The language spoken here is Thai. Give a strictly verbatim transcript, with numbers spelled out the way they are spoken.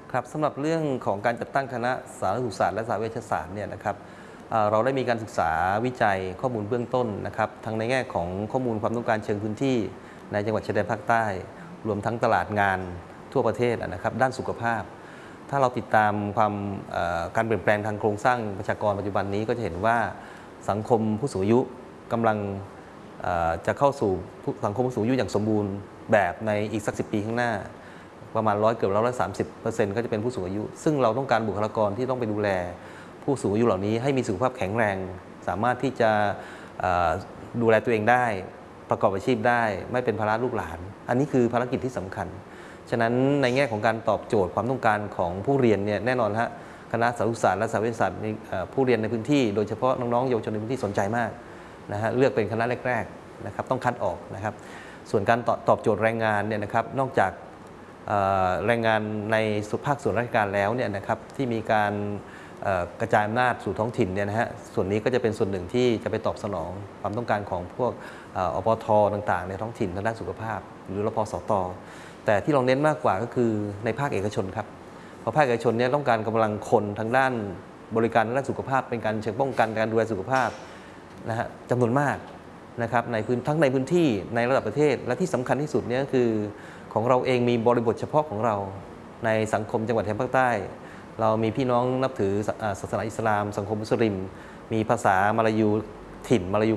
ครับสำหรับเรื่องของการจัดตั้งคณะสาธารณสุขศาสตร์และสาธารณเวชศาสตร์เนี่ยนะครับเอ่อเราได้มีการศึกษาวิจัยข้อมูลเบื้องต้นนะครับทั้งในแง่ของข้อมูลความต้องการเชิงพื้นที่ในจังหวัดชายแดนภาคใต้ รวมทั้งตลาดงานทั่วประเทศนะครับด้านสุขภาพ ถ้าเราติดตามความเอ่อการเปลี่ยนแปลงทางโครงสร้างประชากรปัจจุบันนี้ก็จะเห็นว่าสังคมผู้สูงอายุกำลังเอ่อจะเข้าสู่สังคมผู้สูงอายุอย่างสมบูรณ์แบบในอีกสักสิบปีข้างหน้า ประมาณร้อยเกือบร้อยสามสิบเปอร์เซ็นต์ก็จะเป็นผู้สูงอายุ ซึ่งเราต้องการบุคลากรที่ต้องไปดูแลผู้สูงอายุเหล่านี้ให้มีสุขภาพแข็งแรง สามารถที่จะเอ่อดูแลตัวเองได้ประกอบอาชีพได้ไม่เป็นภาระลูกหลาน อันนี้คือภารกิจที่สำคัญ ฉะนั้นในแง่ของการตอบโจทย์ความต้องการของผู้เรียนเนี่ยแน่นอนฮะคณะสาธารณศาสตร์และสาธารณศาสตร์มีผู้เรียนในพื้นที่โดยเฉพาะน้องๆเยาวชนในพื้นที่สนใจมากนะฮะเลือกเป็นคณะแรกๆนะครับต้องคัดออกนะครับส่วนการตอบโจทย์แรงงานเนี่ยนะครับนอกจากแรงงานในสุภาคส่วนราชการแล้วเนี่ยนะครับที่มีการกระจายอำนาจสู่ท้องถิ่นเนี่ยนะฮะส่วนนี้ก็จะเป็นส่วนหนึ่งที่จะไปตอบสนองความต้องการของพวกอปทต่างๆในท้องถิ่นทางด้านสุขภาพหรือรพสตแต่ที่เราเน้นมากกว่าก็คือในภาคเอกชนครับเพราะภาคเอกชนเนี่ยต้องการกำลังคนทางด้านบริการด้านสุขภาพเป็นการเชิงป้องกันการดูแลสุขภาพนะฮะจำนวนมากนะครับในพื้นทั้งในพื้นที่ในระดับประเทศและที่สำคัญที่สุดเนี่ยคือของเราเองมีบริบทเฉพาะของเราในสังคมจังหวัดชายแดนภาคใต้เรามีพี่น้องนับถือศาสนาอิสลามสังคมมุสลิมมีภาษามลายูถิ่นมลายู